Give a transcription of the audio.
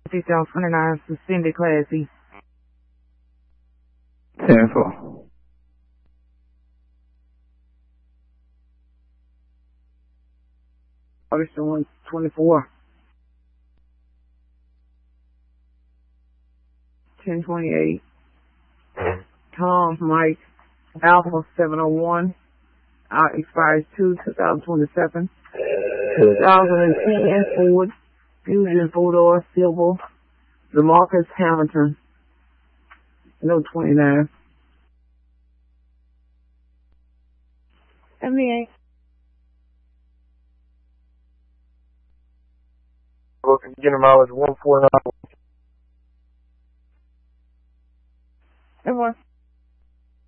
2029 suspended Class E. 10-4. August 124. 1028. Tom Mike Alpha 701. Expires 2027. 2010 Ford Fusion 4-door Silver. DeMarcus Hamilton. No 29. NBA. Beginning mileage 149. Everyone.